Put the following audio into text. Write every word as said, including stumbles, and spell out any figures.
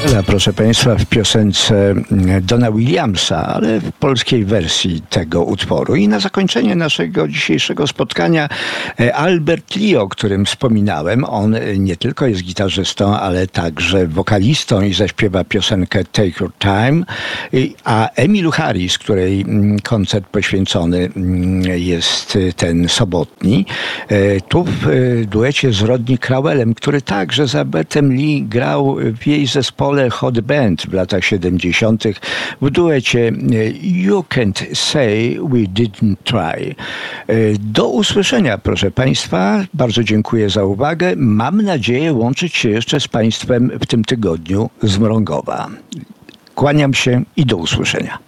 Kapela, proszę Państwa, w piosence Dona Williamsa, ale w polskiej wersji tego utworu. I na zakończenie naszego dzisiejszego spotkania Albert Lee, o którym wspominałem. On nie tylko jest gitarzystą, ale także wokalistą i zaśpiewa piosenkę Take Your Time. A Emmylou Harris, której koncert poświęcony jest ten sobotni, tu w duecie z Rodney Crowellem, który także z Albertem Lee grał w jej zespole Hot Band w latach siedemdziesiątych w duecie You Can't Say We Didn't Try. Do usłyszenia, proszę Państwa. Bardzo dziękuję za uwagę. Mam nadzieję łączyć się jeszcze z Państwem w tym tygodniu z Mrągowa. Kłaniam się i do usłyszenia.